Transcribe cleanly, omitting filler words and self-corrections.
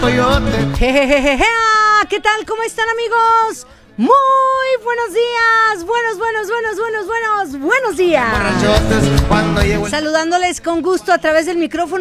Jejejeje. ¿Qué tal? ¿Cómo están, amigos? Muy buenos días, buenos días. Saludándoles con gusto a través del micrófono